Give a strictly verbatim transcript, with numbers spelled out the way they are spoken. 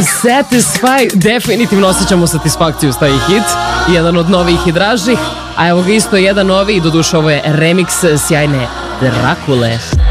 Satisfy, definitivno osjećamo satisfakciju s taj hit, jedan od novih i dražih, a evo ga isto jedan novi, doduše ovo je remix sjajne Drakule.